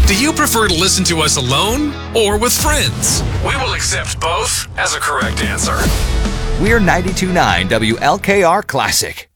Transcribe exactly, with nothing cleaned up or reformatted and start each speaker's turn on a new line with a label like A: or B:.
A: Do you prefer to listen to us alone or with friends? We will accept both as a correct answer.
B: We're ninety-two point nine W L K R Classic.